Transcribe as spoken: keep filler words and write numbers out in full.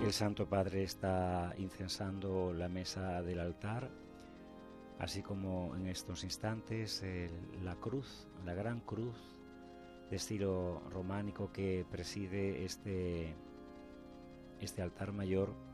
El Santo Padre está incensando la mesa del altar, así como en estos instantes el, la cruz, la gran cruz de estilo románico que preside este, este altar mayor,